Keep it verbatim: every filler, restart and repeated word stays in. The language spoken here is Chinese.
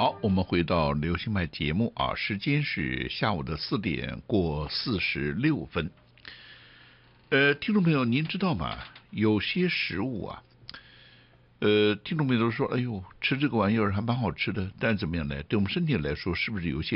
好，我们回到流行脉节目啊，时间是下午的四点过四十六分。呃，听众朋友，您知道吗？有些食物啊，呃，听众朋友都说，哎呦，吃这个玩意儿还蛮好吃的，但怎么样呢？对我们身体来说，是不是有些